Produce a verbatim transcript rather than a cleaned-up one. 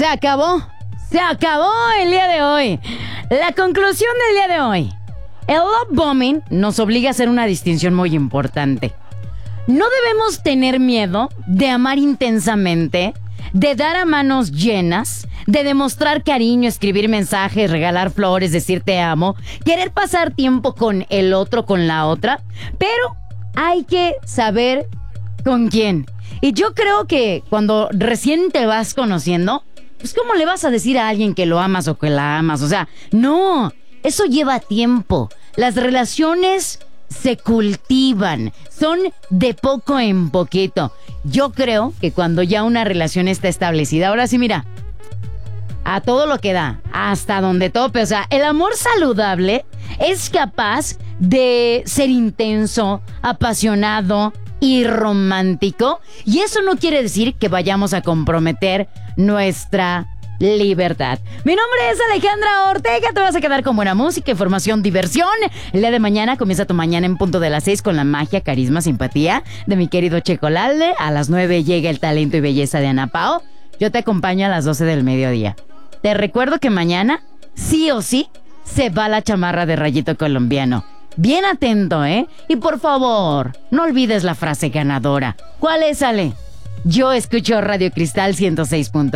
Se acabó. Se acabó el día de hoy. La conclusión del día de hoy. El love bombing nos obliga a hacer una distinción muy importante. No debemos tener miedo de amar intensamente, de dar a manos llenas, de demostrar cariño, escribir mensajes, regalar flores, decir te amo, querer pasar tiempo con el otro, con la otra, pero hay que saber con quién. Y yo creo que cuando recién te vas conociendo, pues ¿cómo le vas a decir a alguien que lo amas o que la amas? O sea, no, eso lleva tiempo. Las relaciones se cultivan, son de poco en poquito. Yo creo que cuando ya una relación está establecida, ahora sí, mira, a todo lo que da, hasta donde tope. O sea, el amor saludable es capaz de ser intenso, apasionado y romántico. Y eso no quiere decir que vayamos a comprometer nuestra libertad. Mi nombre es Alejandra Ortega. Te vas a quedar con buena música, información, diversión. El día de mañana comienza tu mañana en punto de las seis con la magia, carisma, simpatía de mi querido Checo Lalde. A las nueve llega el talento y belleza de Ana Pao. Yo te acompaño a las doce del mediodía. Te recuerdo que mañana, sí o sí, se va la chamarra de Rayito Colombiano. Bien atento, ¿eh? Y por favor, no olvides la frase ganadora. ¿Cuál es, Ale? Yo escucho Radio Cristal ciento seis punto uno.